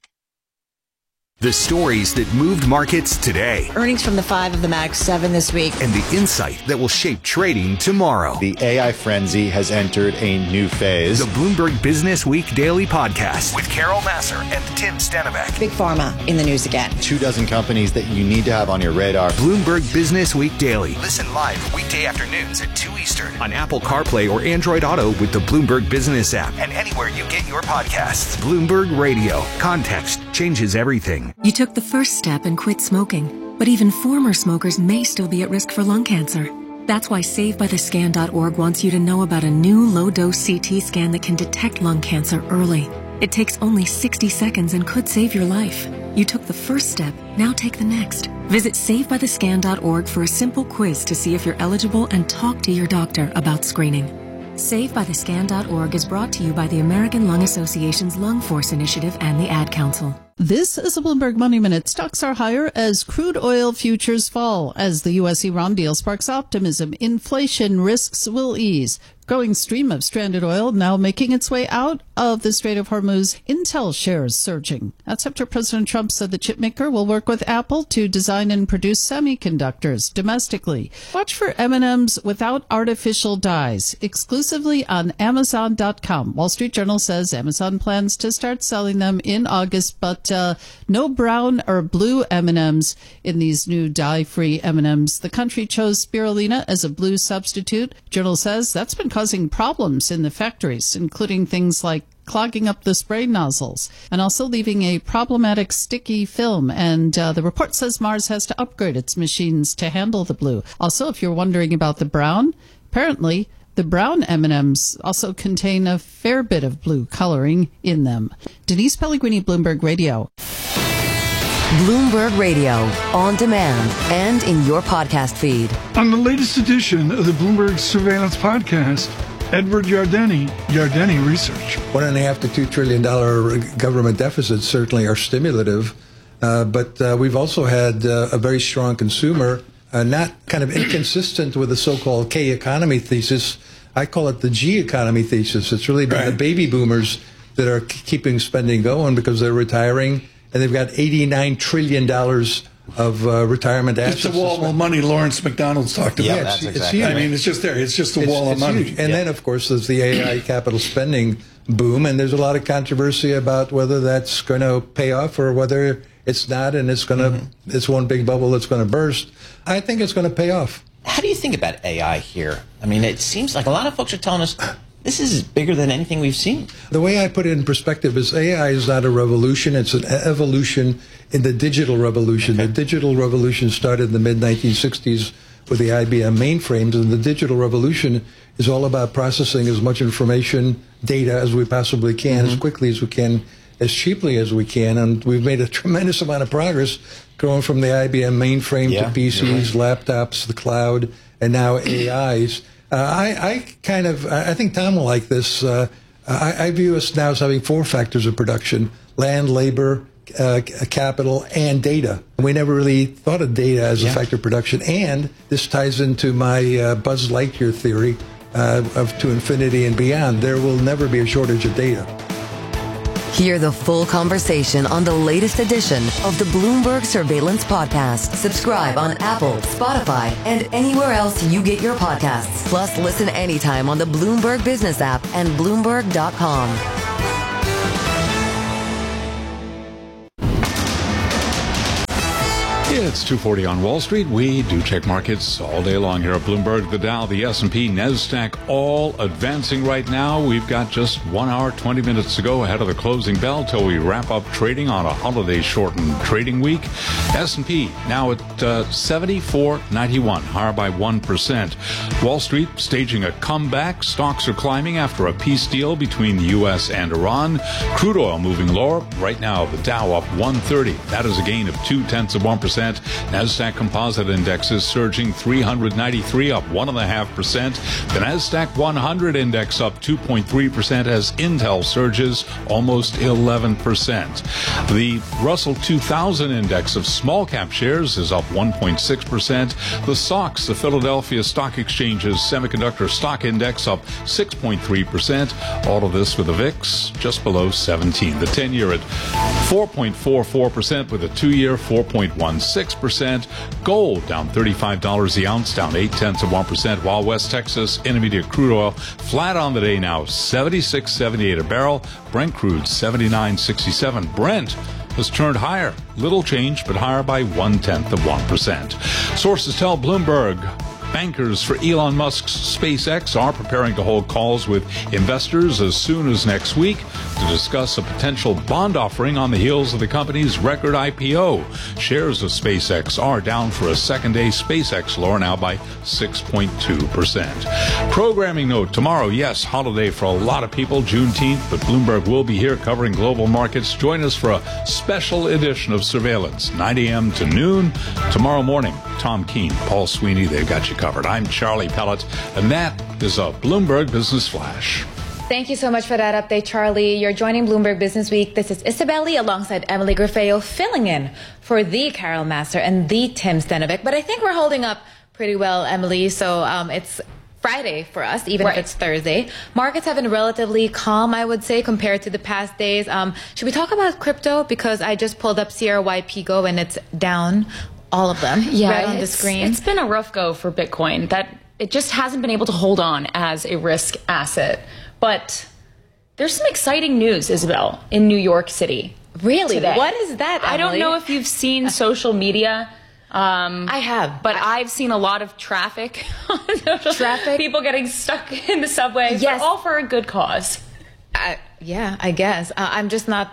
The stories that moved markets today. Earnings from the five of the Mag seven this week. And the insight that will shape trading tomorrow. The A I frenzy has entered a new phase. The Bloomberg Business Week Daily Podcast with Carol Massar and Tim Stenbeck. Big Pharma in the news again. Two dozen companies that you need to have on your radar. Bloomberg Business Week Daily. Listen live weekday afternoons at two Eastern on Apple CarPlay or Android Auto with the Bloomberg Business app and anywhere you get your podcasts. Bloomberg Radio. Context changes everything. You took the first step and quit smoking, but even former smokers may still be at risk for lung cancer. That's why Save By The Scan dot org wants you to know about a new low-dose C T scan that can detect lung cancer early. It takes only sixty seconds and could save your life. You took the first step, now take the next. Visit Save By The Scan dot org for a simple quiz to see if you're eligible and talk to your doctor about screening. Save By The Scan dot org is brought to you by the American Lung Association's Lung Force Initiative and the Ad Council. This is a Bloomberg Money Minute. Stocks are higher as crude oil futures fall. As the U S Iran deal sparks optimism, inflation risks will ease. Growing stream of stranded oil now making its way out of the Strait of Hormuz. Intel shares surging. That's after President Trump said the chipmaker will work with Apple to design and produce semiconductors domestically. Watch for M and M's without artificial dyes, exclusively on Amazon dot com. Wall Street Journal says Amazon plans to start selling them in August, but uh, no brown or blue M and M's in these new dye-free M and M's. The country chose spirulina as a blue substitute. Journal says that's been causing problems in the factories, including things like clogging up the spray nozzles and also leaving a problematic sticky film. And uh, the report says Mars has to upgrade its machines to handle the blue. Also, if you're wondering about the brown, apparently the brown M and M's also contain a fair bit of blue coloring in them. Denise Pellegrini, Bloomberg Radio. Bloomberg Radio, on demand and in your podcast feed. On the latest edition of the Bloomberg Surveillance Podcast, Edward Yardeni, Yardeni Research. One and a half to two trillion dollar government deficits certainly are stimulative, uh, but uh, we've also had uh, a very strong consumer, uh, not kind of inconsistent with the so-called K economy thesis. I call it the G economy thesis. It's really been right. the baby boomers that are keeping spending going because they're retiring. And they've got eighty-nine trillion dollars of uh, retirement assets. It's the wall of money Lawrence McDonald's talked about. Yeah, that's it's, exactly it's right. I mean, it's just there. It's just the it's, wall it's of money. Huge. And yeah. then, of course, there's the A I capital spending boom. And there's a lot of controversy about whether that's going to pay off or whether it's not. And it's going to, mm-hmm. it's one big bubble that's going to burst. I think it's going to pay off. How do you think about A I here? I mean, it seems like a lot of folks are telling us this is bigger than anything we've seen. The way I put it in perspective is A I is not a revolution. It's an evolution in the digital revolution. Okay. The digital revolution started in the mid nineteen sixties with the I B M mainframes, and the digital revolution is all about processing as much information, data, as we possibly can, mm-hmm. as quickly as we can, as cheaply as we can. And we've made a tremendous amount of progress going from the I B M mainframe Yeah, to P Cs, right. laptops, the cloud, and now A Is. Uh, I, I kind of, I think Tom will like this. Uh, I, I view us now as having four factors of production: land, labor, uh, capital, and data. We never really thought of data as yeah. a factor of production. And this ties into my uh, Buzz Lightyear theory uh, of to infinity and beyond. There will never be a shortage of data. Hear the full conversation on the latest edition of the Bloomberg Surveillance Podcast. Subscribe on Apple, Spotify, and anywhere else you get your podcasts. Plus, listen anytime on the Bloomberg Business app and Bloomberg dot com. It's two forty on Wall Street. We do check markets all day long here at Bloomberg. The Dow, the S and P, NASDAQ, all advancing right now. We've got just one hour, twenty minutes to go ahead of the closing bell till we wrap up trading on a holiday-shortened trading week. S and P now at uh, seventy-four ninety-one, higher by one percent. Wall Street staging a comeback. Stocks are climbing after a peace deal between the U S and Iran. Crude oil moving lower. Right now, the Dow up one thirty. That is a gain of two-tenths of one percent. NASDAQ Composite Index is surging three hundred ninety-three, up one point five percent. The NASDAQ one hundred Index up two point three percent as Intel surges almost eleven percent. The Russell two thousand Index of small cap shares is up one point six percent. The S O X, the Philadelphia Stock Exchange's Semiconductor Stock Index, up six point three percent. All of this with the V I X just below seventeen. The ten-year at four point four four percent with a two-year four point one six percent. Gold down thirty-five dollars the ounce, down eight tenths of one percent, while West Texas Intermediate crude oil flat on the day now, seventy-six seventy-eight a barrel. Brent crude seventy-nine sixty-seven. Brent has turned higher. Little change, but higher by one tenth of one percent. Sources tell Bloomberg bankers for Elon Musk's SpaceX are preparing to hold calls with investors as soon as next week to discuss a potential bond offering on the heels of the company's record I P O. Shares of SpaceX are down for a second day. SpaceX lower now by six point two percent. Programming note, tomorrow, yes, holiday for a lot of people, Juneteenth, but Bloomberg will be here covering global markets. Join us for a special edition of Surveillance, nine a.m. to noon. Tomorrow morning, Tom Keene, Paul Sweeney, they've got you covered. I'm Charlie Pellet, and that is a Bloomberg Business Flash. Thank you so much for that update, Charlie. You're joining Bloomberg Business Week. This is Isabel Lee alongside Emily Grafeo, filling in for the Carol Master and the Tim Stenovic. But I think we're holding up pretty well, Emily. So um, it's Friday for us, even right. if it's Thursday. Markets have been relatively calm, I would say, compared to the past days. Um, should we talk about crypto? Because I just pulled up C R Y P Go and it's down. All of them, yeah, right on the screen. It's been a rough go for Bitcoin. That it just hasn't been able to hold on as a risk asset. But there's some exciting news, Isabel, in New York City. Really? Today. What is that, Emily? I don't know if you've seen social media. Um, I have. But I, I've seen a lot of traffic. Traffic? People getting stuck in the subway. Yes. All for a good cause. I, yeah, I guess. Uh, I'm just not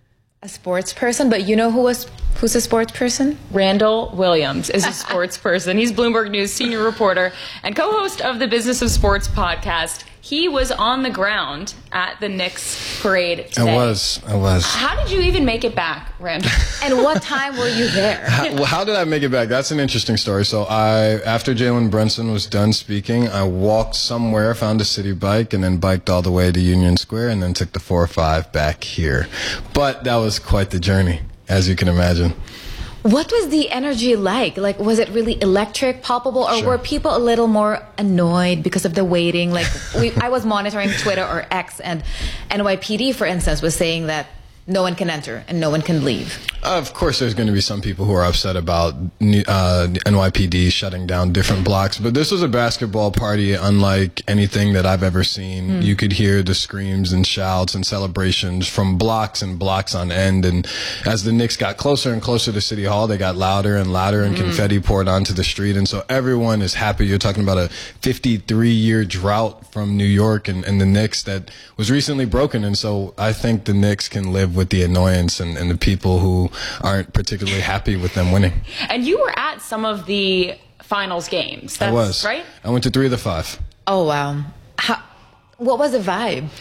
a sports person, but you know who was who's a sports person? Randall Williams is a sports person. He's Bloomberg News senior reporter and co-host of the Business of Sports podcast. He was on the ground at the Knicks parade today. I was. I was. How did you even make it back, Randall? And what time were you there? How, well, how did I make it back? That's an interesting story. So I, after Jalen Brunson was done speaking, I walked somewhere, found a city bike, and then biked all the way to Union Square, and then took the four oh five back here. But that was quite the journey, as you can imagine. What was the energy like? Like, was it really electric, palpable, or Sure. were people a little more annoyed because of the waiting? Like, we, I was monitoring Twitter or X, and N Y P D, for instance, was saying that no one can enter and no one can leave. Of course, there's going to be some people who are upset about uh, N Y P D shutting down different blocks, but this was a basketball party unlike anything that I've ever seen. Mm. You could hear the screams and shouts and celebrations from blocks and blocks on end, and as the Knicks got closer and closer to City Hall, they got louder and louder, and mm. confetti poured onto the street, and so everyone is happy. You're talking about a fifty-three year drought from New York and, and the Knicks that was recently broken, and so I think the Knicks can live with the annoyance and, and the people who aren't particularly happy with them winning. And you were at some of the finals games. That's I was. Right? I went to three of the five. Oh, wow. How, what was the vibe?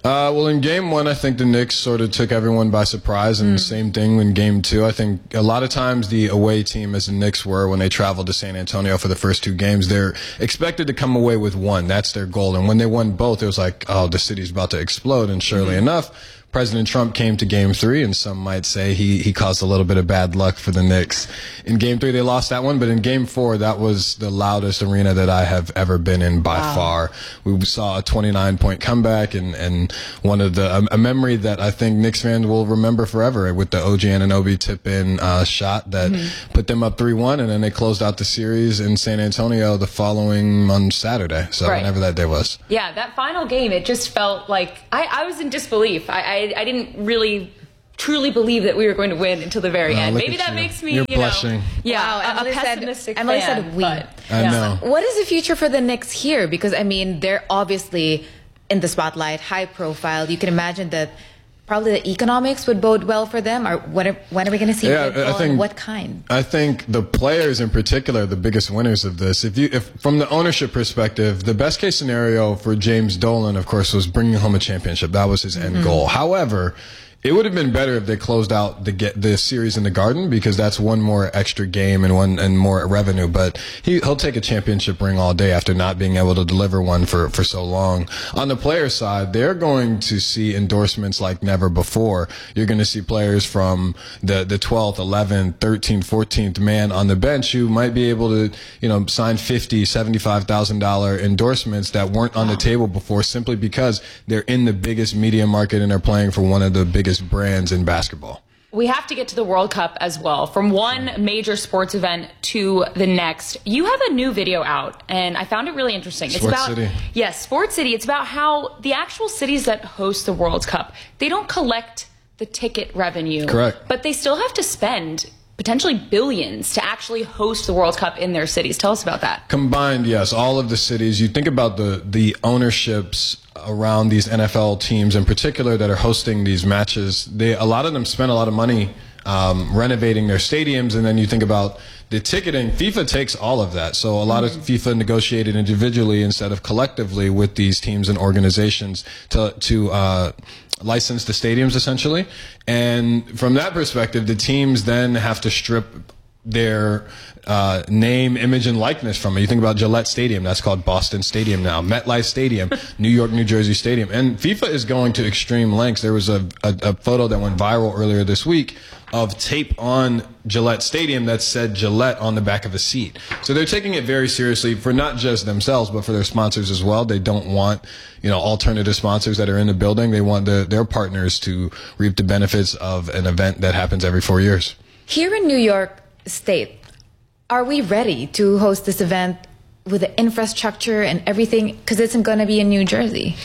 Uh, well, in game one, I think the Knicks sort of took everyone by surprise, and mm. the same thing in game two. I think a lot of times the away team, as the Knicks were when they traveled to San Antonio for the first two games, they're expected to come away with one. That's their goal. And when they won both, it was like, oh, the city's about to explode. And surely mm-hmm. enough, President Trump came to game three, and some might say he, he caused a little bit of bad luck for the Knicks. In game three, they lost that one, but in game four, that was the loudest arena that I have ever been in by wow. far. We saw a twenty-nine point comeback, and, and one of the, a, a memory that I think Knicks fans will remember forever with the O G Anunoby tip-in uh, shot that mm-hmm. put them up three one, and then they closed out the series in San Antonio the following on Saturday, so right. whenever that day was. Yeah, that final game, it just felt like, I, I was in disbelief. I, I I didn't really truly believe that we were going to win until the very uh, end. Maybe that you. makes me, You're you blushing. know, yeah, wow, a, a pessimistic said, Emily fan. said we. But, I yeah. know. What is the future for the Knicks here? Because, I mean, they're obviously in the spotlight, high profile. You can imagine that probably the economics would bode well for them. Or when are, when are we going to see yeah, football, I think, and what kind? I think the players in particular are the biggest winners of this. If you, if from the ownership perspective, the best case scenario for James Dolan, of course, was bringing home a championship. That was his end mm-hmm. goal. However, it would have been better if they closed out the get the series in the Garden, because that's one more extra game and one and more revenue. But he he'll take a championship ring all day after not being able to deliver one for for so long. On the player side, they're going to see endorsements like never before. You're going to see players from the the twelfth, eleventh, thirteenth, fourteenth man on the bench who might be able to, you know, sign fifty, seventy-five thousand dollar endorsements that weren't on the table before, simply because they're in the biggest media market and they're playing for one of the biggest brands in basketball. We have to get to the World Cup as well. From one major sports event to the next, you have a new video out, and I found it really interesting. Sports it's about City. Yes, Sports City. It's about how the actual cities that host the World Cup, they don't collect the ticket revenue. Correct. But they still have to spend potentially billions to actually host the World Cup in their cities. Tell us about that. Combined, yes, all of the cities. You think about the the ownerships around these N F L teams in particular that are hosting these matches. They a lot of them spend a lot of money um, renovating their stadiums, and then you think about the ticketing. FIFA takes all of that, so a lot mm-hmm. of FIFA negotiated individually instead of collectively with these teams and organizations to to uh, license the stadiums essentially. And from that perspective, the teams then have to strip their uh, name, image, and likeness from it. You think about Gillette Stadium, that's called Boston Stadium now. MetLife Stadium, New York, New Jersey Stadium. And FIFA is going to extreme lengths. There was a, a, a photo that went viral earlier this week of tape on Gillette Stadium that said Gillette on the back of a seat. So they're taking it very seriously for not just themselves, but for their sponsors as well. They don't want, you know, alternative sponsors that are in the building. They want the, their partners to reap the benefits of an event that happens every four years. Here in New York State, are we ready to host this event with the infrastructure and everything? Because it's going to be in New Jersey.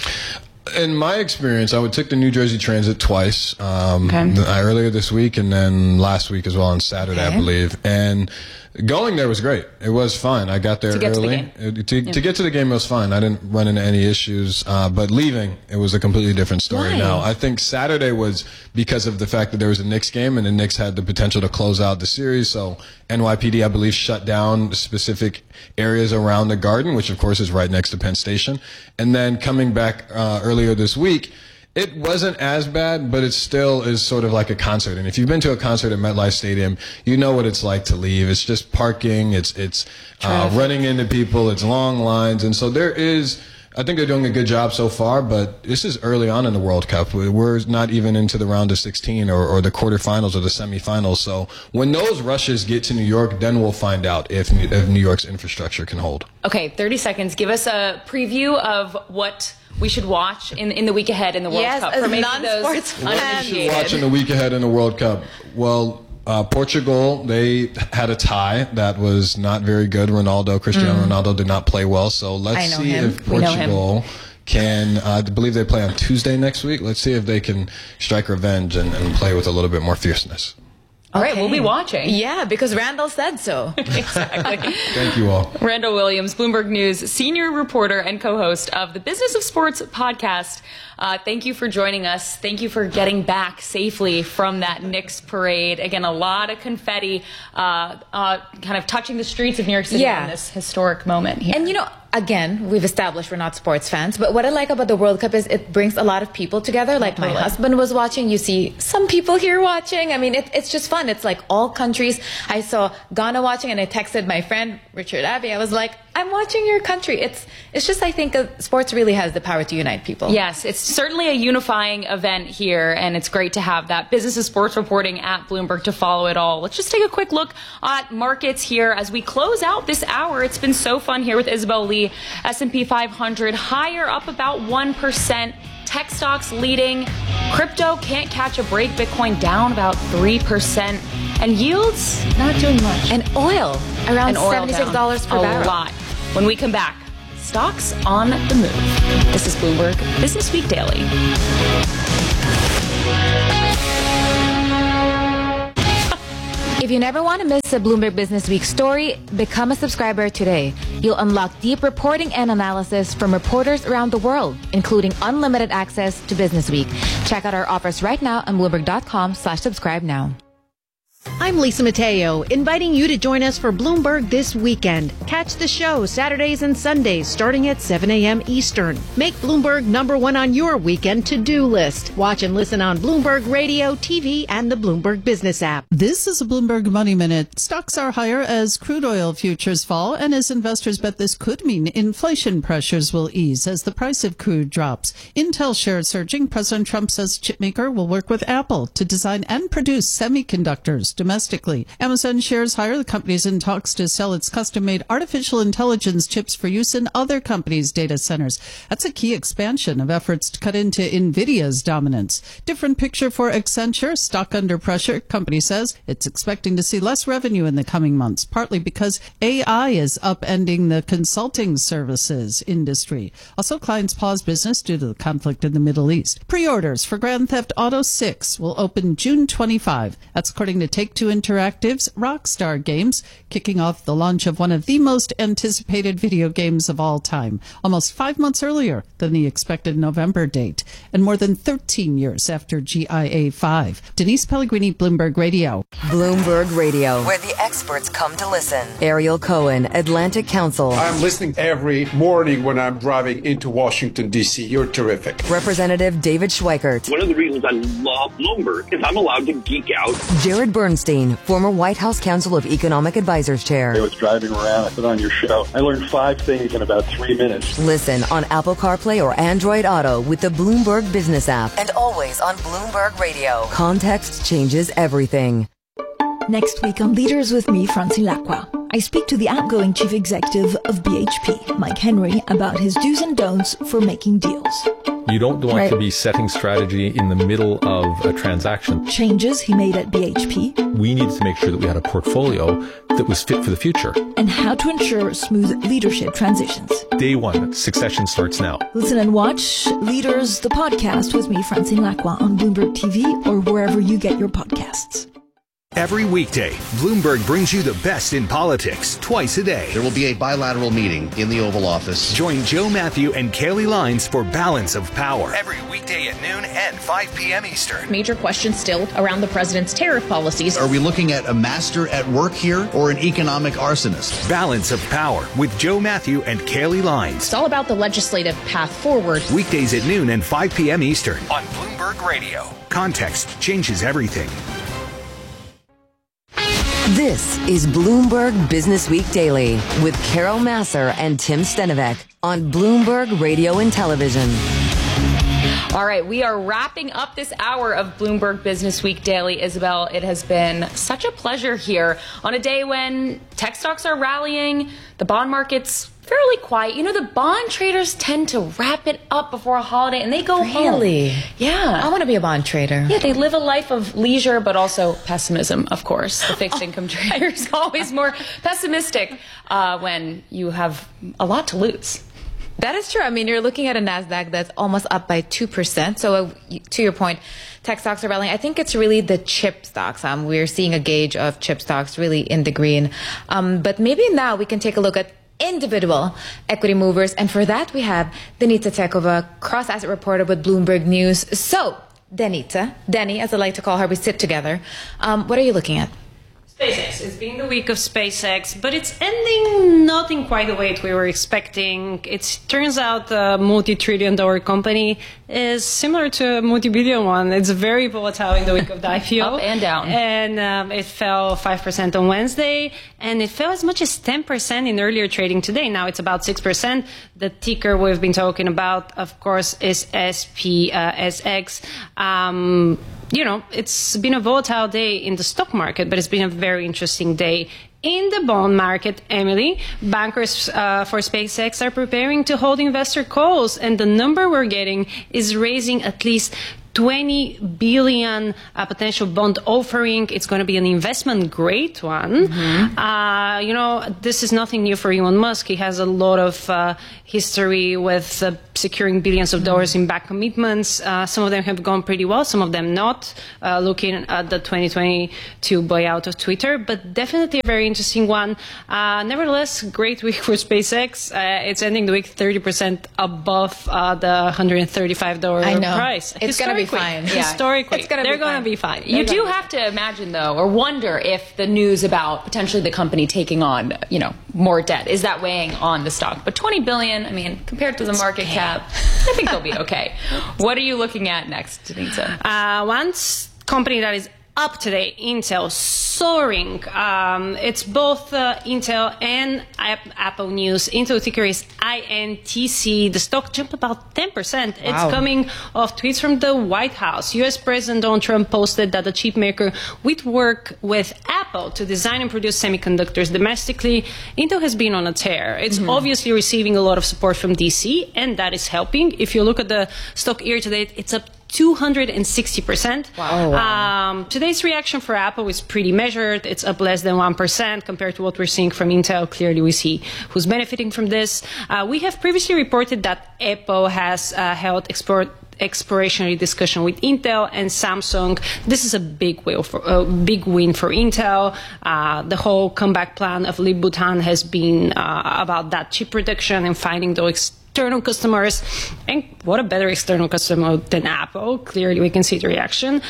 In my experience, I would take the New Jersey Transit twice, um, Okay. earlier this week and then last week as well on Saturday, Okay. I believe. And going there was great. It was fun. I got there To get to the early. game. Uh, To, to get to the game, it was fun. I didn't run into any issues. Uh, but leaving, it was a completely different story. Why? Now, I think Saturday was because of the fact that there was a Knicks game, and the Knicks had the potential to close out the series. So N Y P D, I believe, shut down specific areas around the Garden, which of course is right next to Penn Station. And then coming back uh, earlier this week, it wasn't as bad, but it still is sort of like a concert. And if you've been to a concert at MetLife Stadium, you know what it's like to leave. It's just parking. It's it's uh, running into people. It's long lines. And so there is, I think they're doing a good job so far, but this is early on in the World Cup. We're not even into the round of sixteen or, or the quarterfinals or the semifinals. So when those rushes get to New York, then we'll find out if, if New York's infrastructure can hold. Okay, thirty seconds. Give us a preview of what we should watch in in the week ahead in the World Yes, Cup. as For maybe non-sports those What we uninitiated. should watch in the week ahead in the World Cup? Well, uh, Portugal, they had a tie that was not very good. Ronaldo, Cristiano Mm. Ronaldo did not play well. So I let's know see him. if We know him. Portugal can, uh, I believe they play on Tuesday next week. Let's see if they can strike revenge and, and play with a little bit more fierceness. All right, Okay. we'll be watching. Yeah, because Randall said so. Exactly. Thank you all. Randall Williams, Bloomberg News senior reporter and co-host of the Business of Sports podcast. Uh, thank you for joining us. Thank you for getting back safely from that Knicks parade. Again, a lot of confetti uh, uh, kind of touching the streets of New York City Yeah. in this historic moment here. And you know, again, we've established we're not sports fans, but what I like about the World Cup is it brings a lot of people together. Like my Totally. husband was watching. You see some people here watching. I mean, it, it's just fun. It's like all countries. I saw Ghana watching, and I texted my friend Richard Abbey. I was like, I'm watching your country. It's it's just, I think uh, sports really has the power to unite people. Yes, it's certainly a unifying event here, and it's great to have that business and sports reporting at Bloomberg to follow it all. Let's just take a quick look at markets here as we close out this hour. It's been so fun here with Isabel Lee. S and P five hundred higher, up about one percent. Tech stocks leading. Crypto can't catch a break. Bitcoin down about three percent. And yields not doing much. And oil around And oil seventy-six dollars down per a barrel. lot. When we come back, stocks on the move. This is Bloomberg Business Week Daily. If you never want to miss a Bloomberg Business Week story, become a subscriber today. You'll unlock deep reporting and analysis from reporters around the world, including unlimited access to Business Week. Check out our offers right now on Bloomberg.com slash subscribe now. I'm Lisa Mateo, inviting you to join us for Bloomberg this weekend. Catch the show Saturdays and Sundays starting at seven a.m. Eastern. Make Bloomberg number one on your weekend to-do list. Watch and listen on Bloomberg Radio, T V, and the Bloomberg Business app. This is a Bloomberg Money Minute. Stocks are higher as crude oil futures fall, and as investors bet this could mean inflation pressures will ease as the price of crude drops. Intel shares surging. President Trump says chipmaker will work with Apple to design and produce semiconductors domestically. Amazon shares higher. The company is in talks to sell its custom-made artificial intelligence chips for use in other companies' data centers. That's a key expansion of efforts to cut into NVIDIA's dominance. Different picture for Accenture. Stock under pressure. Company says it's expecting to see less revenue in the coming months, partly because A I is upending the consulting services industry. Also, clients pause business due to the conflict in the Middle East. Pre-orders for Grand Theft Auto six will open June twenty-fifth. That's according to Take-Two Interactive's Rockstar Games, kicking off the launch of one of the most anticipated video games of all time, almost five months earlier than the expected November date, and more than thirteen years after G I A five. Denise Pellegrini, Bloomberg Radio. Bloomberg Radio, where the experts come to listen. Ariel Cohen, Atlantic Council. I'm listening every morning when I'm driving into Washington, D C. You're terrific. Representative David Schweikert. One of the reasons I love Bloomberg is I'm allowed to geek out. Jared Bernstein, former White House Council of Economic Advisors Chair. I was driving around, I put on your show. I learned five things in about three minutes. Listen on Apple CarPlay or Android Auto with the Bloomberg Business app, and always on Bloomberg Radio. Context changes everything. Next week on Leaders with me, Francine Lacqua, I speak to the outgoing chief executive of B H P, Mike Henry, about his do's and don'ts for making deals. You don't want Right. to be setting strategy in the middle of a transaction. Changes he made at B H P, We needed to make sure that we had a portfolio that was fit for the future. and how to ensure smooth leadership transitions. Day one, succession starts now. Listen and watch Leaders, the podcast with me, Francine Lacqua, on Bloomberg T V or wherever you get your podcasts. Every weekday, Bloomberg brings you the best in politics twice a day. There will be a bilateral meeting in the Oval Office. Join Joe Matthew and Kaylee Lines for Balance of Power. Every weekday at noon and five p.m. Eastern. Major questions still around the president's tariff policies. Are we looking at a master at work here or an economic arsonist? Balance of Power with Joe Matthew and Kaylee Lines. It's all about the legislative path forward. Weekdays at noon and five p.m. Eastern on Bloomberg Radio. Context changes everything. This is Bloomberg Business Week Daily with Carol Masser and Tim Stenovec on Bloomberg Radio and Television. All right, we are wrapping up this hour of Bloomberg Business Week Daily. Isabel, it has been such a pleasure here on a day when tech stocks are rallying, the bond market's fairly quiet. You know, the bond traders tend to wrap it up before a holiday and they go home. Really? Yeah. I want to be a bond trader. Yeah, they live a life of leisure, but also pessimism, of course. The fixed income trader is always more pessimistic uh, when you have a lot to lose. That is true. I mean, you're looking at a NASDAQ that's almost up by two percent. So uh, to your point, tech stocks are rallying. I think it's really the chip stocks. Um, we're seeing a gauge of chip stocks really in the green. Um, but maybe now we can take a look at individual equity movers. And for that, we have Denitza Tekova, cross-asset reporter with Bloomberg News. So, Denitza, Denny, as I like to call her, we sit together. Um, what are you looking at? SpaceX. It's been the week of SpaceX, but it's ending not in quite the way we were expecting. It turns out the multi-trillion dollar company is similar to a multi-billion one. It's very volatile in the week of the I P O. Up and down. And um, it fell five percent on Wednesday, and it fell as much as ten percent in earlier trading today. Now it's about six percent. The ticker we've been talking about, of course, is S P S X. Um, You know, it's been a volatile day in the stock market, but it's been a very interesting day in the bond market. Emily, bankers uh, for SpaceX are preparing to hold investor calls, and the number we're getting is raising at least twenty billion uh, potential bond offering. It's going to be an investment grade one. Mm-hmm. Uh, you know, this is nothing new for Elon Musk. He has a lot of uh, history with uh, securing billions of dollars in back commitments. Uh, some of them have gone pretty well, some of them not, uh, looking at the twenty twenty-two buyout of Twitter, but definitely a very interesting one. Uh, nevertheless, great week for SpaceX. Uh, it's ending the week thirty percent above uh, the one hundred thirty-five dollars I know. price. It's going to be fine. Yeah. Historically, it's gonna they're be going to fine. be fine. You They're do gonna have to imagine, though, or wonder if the news about potentially the company taking on, you know, more debt, is that weighing on the stock? But twenty billion dollars, I mean, compared to the market okay. cap, I think they'll be okay. What are you looking at next, Denitza? Uh, one company that is up today, Intel, soaring. Um, it's both uh, Intel and Apple news. Intel ticker is I N T C. The stock jumped about ten percent. Wow. It's coming off tweets from the White House. U S President Donald Trump posted that the chip maker would work with Apple to design and produce semiconductors domestically. Intel has been on a tear. It's mm-hmm. obviously receiving a lot of support from D C, and that is helping. If you look at the stock year to date, it's up two hundred sixty percent. Wow. Um, today's reaction for Apple is pretty measured. It's up less than one percent compared to what we're seeing from Intel. Clearly, we see who's benefiting from this. Uh, we have previously reported that Apple has uh, held export exploratory discussion with Intel and Samsung. This is a big win for a uh, big win for Intel. Uh, the whole comeback plan of Lip Bu Tan has been uh, about that chip production and finding those external customers, and what a better external customer than Apple. Clearly, we can see the reaction.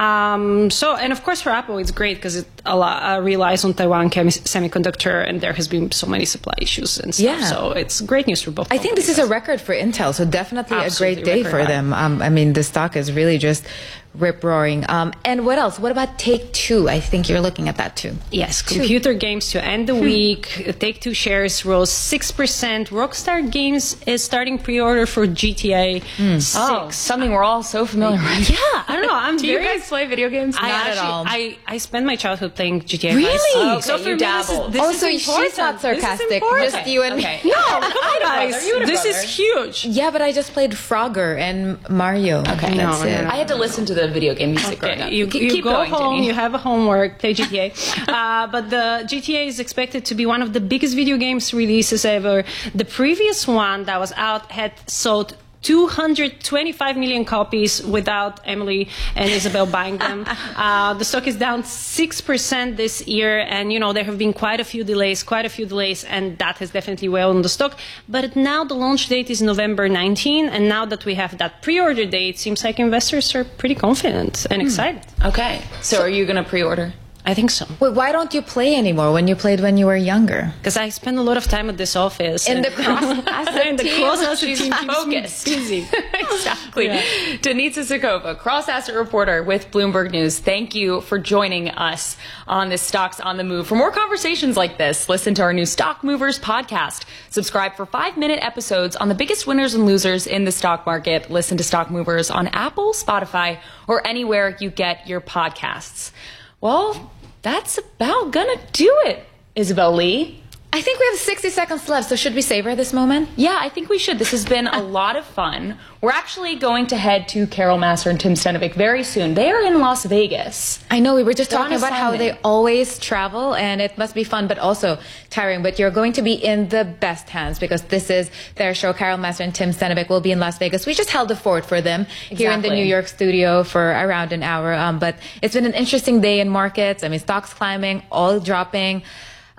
Um, so, and of course, for Apple, it's great because it a lot, uh, relies on Taiwan chemi- semiconductor, and there has been so many supply issues and stuff. Yeah. So it's great news for both. I think this is a record for Intel, so definitely Absolutely a great day for high. them. Um, I mean, the stock is really just rip-roaring. Um, and what else? What about Take-Two? I think you're looking at that too. Yes, computer games to end the hmm. week. Take-Two shares rose six percent. Rockstar Games is starting pre-order for G T A mm. six. Oh, something we're all so familiar with. Yeah, I don't know. I'm Do very you guys play video games? I Not actually, at all. I, I spent my childhood playing G T A. Really? Oh, Okay, so for you me, dabbled. This Oh, is, so this is she's not sarcastic. This Just you and Okay. me. No, come on, guys. brother. You and a This brother. is huge. Yeah, but I just played Frogger and Mario. Okay, No, that's no, it. no. I had to listen to the video game music Okay, growing up. you, Keep- you keep go going, home, Jenny. you have a homework, play G T A. uh, but the G T A is expected to be one of the biggest video games releases ever. The previous one that was out had sold two hundred twenty-five million copies without Emily and Isabel buying them. uh, the stock is down six percent this year, and you know there have been quite a few delays, quite a few delays, and that has definitely weighed on the stock. But now the launch date is November nineteenth, and now that we have that pre-order date, seems like investors are pretty confident and excited. Okay, so, are you going to pre-order? I think so. Wait, why don't you play anymore when you played when you were younger? Because I spend a lot of time at this office. In and the cross-asset in the team? cross-asset She's team keeps me focused. busy. Exactly. Yeah. Denitza Tekova, cross-asset reporter with Bloomberg News. Thank you for joining us on this Stocks on the Move. For more conversations like this, listen to our new Stock Movers podcast. Subscribe for five-minute episodes on the biggest winners and losers in the stock market. Listen to Stock Movers on Apple, Spotify, or anywhere you get your podcasts. Well, that's about gonna do it, Isabel Lee. I think we have sixty seconds left, so should we savor this moment? Yeah, I think we should. This has been a lot of fun. We're actually going to head to Carol Massar and Tim Stenovic very soon. They are in Las Vegas. I know, we were just They're talking on about how assignment. they always travel, and it must be fun, but also tiring. But you're going to be in the best hands because this is their show. Carol Massar and Tim Stenovic will be in Las Vegas. We just held the fort for them here in the Exactly. New York studio for around an hour. Um, but it's been an interesting day in markets. I mean, stocks climbing, oil dropping.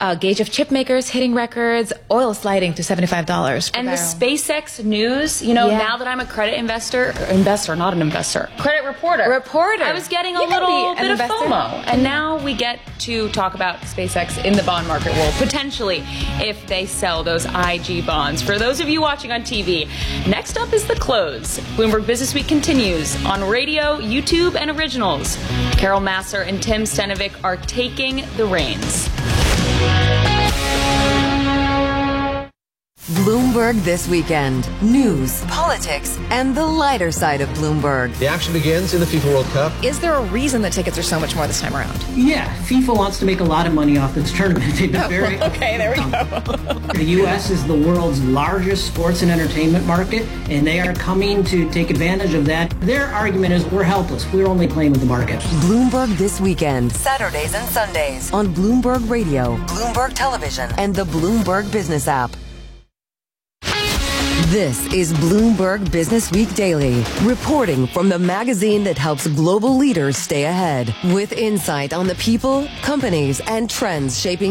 uh, gauge of chip makers hitting records, oil sliding to seventy-five dollars per And barrel. the SpaceX news, you know, Yeah. now that I'm a credit investor, or investor, not an investor, credit reporter. Reporter. I was getting a You can little be an bit of investor. FOMO. And now we get to talk about SpaceX in the bond market world, potentially, if they sell those I G bonds. For those of you watching on T V, next up is The Close. Bloomberg Business Week continues on radio, YouTube, and originals. Carol Masser and Tim Stenovic are taking the reins. Bloomberg This Weekend. News, politics, and the lighter side of Bloomberg. The action begins in the FIFA World Cup. Is there a reason that tickets are so much more this time around? Yeah, FIFA wants to make a lot of money off this tournament. They've been very okay, there we go. The U S is the world's largest sports and entertainment market, and they are coming to take advantage of that. Their argument is we're helpless. We're only playing with the market. Bloomberg This Weekend. Saturdays and Sundays on Bloomberg Radio, Bloomberg Television, and the Bloomberg Business app. This is Bloomberg Business Week Daily, reporting from the magazine that helps global leaders stay ahead, with insight on the people, companies, and trends shaping